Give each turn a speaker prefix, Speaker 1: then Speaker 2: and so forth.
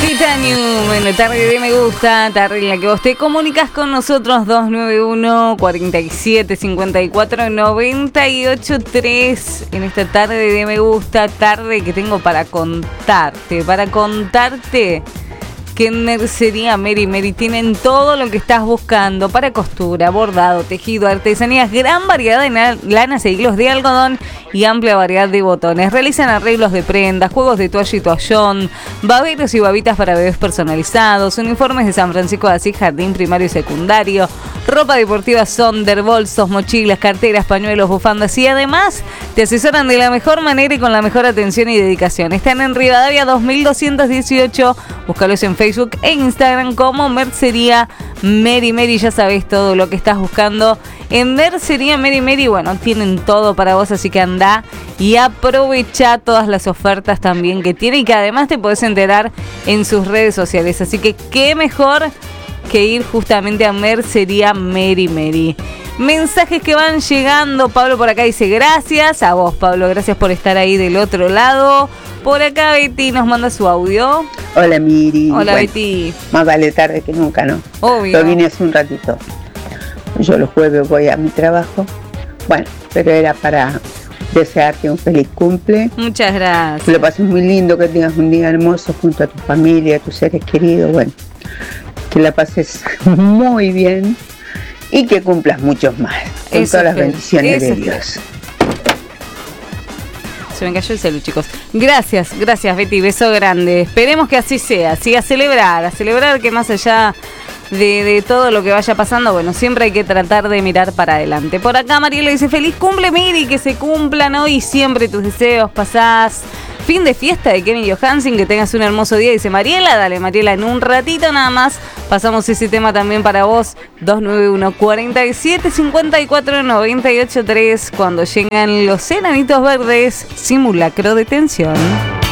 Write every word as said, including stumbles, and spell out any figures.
Speaker 1: Titanium, en la tarde de Me Gusta, tarde en la que vos te comunicas con nosotros, dos nueve uno, cuatro siete, cinco cuatro, nueve ocho tres. En esta tarde de Me Gusta, tarde que tengo para contarte, para contarte que en Mercería Mary Mary tienen todo lo que estás buscando para costura, bordado, tejido, artesanías, gran variedad de lanas e hilos de algodón y amplia variedad de botones. Realizan arreglos de prendas, juegos de toalla y toallón, baberos y babitas para bebés personalizados, uniformes de San Francisco de Asís, jardín primario y secundario, ropa deportiva Sonder, bolsos, mochilas, carteras, pañuelos, bufandas y además te asesoran de la mejor manera y con la mejor atención y dedicación. Están en Rivadavia dos mil doscientos dieciocho, búscalos en Facebook e Instagram como Mercería Mary Mary. Ya sabes todo lo que estás buscando en Mercería Mary Mary. Bueno, tienen todo para vos, así que anda y aprovecha todas las ofertas también que tiene y que además te podés enterar en sus redes sociales. Así que qué mejor que ir justamente a Mercería Mary Mary. Mensajes que van llegando. Pablo por acá dice gracias. A vos, Pablo, gracias por estar ahí del otro lado. Por acá Betty nos manda su audio.
Speaker 2: Hola Miri.
Speaker 1: Hola
Speaker 2: bueno,
Speaker 1: Betty.
Speaker 2: Más vale tarde que nunca, ¿no?
Speaker 1: Obvio.
Speaker 2: Yo vine hace un ratito. Yo los jueves voy a mi trabajo. Bueno, pero era para desearte un feliz cumple.
Speaker 1: Muchas gracias.
Speaker 2: Que lo pases muy lindo, que tengas un día hermoso junto a tu familia, a tus seres queridos. Bueno, que la pases muy bien y que cumplas muchos más. Con
Speaker 1: Eso
Speaker 2: todas las
Speaker 1: espero.
Speaker 2: bendiciones
Speaker 1: Eso
Speaker 2: de
Speaker 1: espero.
Speaker 2: Dios.
Speaker 1: Se me cayó el celu, chicos. Gracias, gracias Betty, beso grande. Esperemos que así sea, sí, a celebrar, a celebrar que más allá de, de todo lo que vaya pasando, bueno, siempre hay que tratar de mirar para adelante. Por acá Mariela dice, feliz cumple Miri, que se cumplan hoy siempre tus deseos, pasás fin de fiesta de Kenny Johansen, que tengas un hermoso día, dice Mariela. Dale Mariela, en un ratito nada más pasamos ese tema también para vos, dos nueve uno, cuatro siete, cinco cuatro, nueve ocho tres, cuando llegan los enanitos verdes, simulacro de tensión.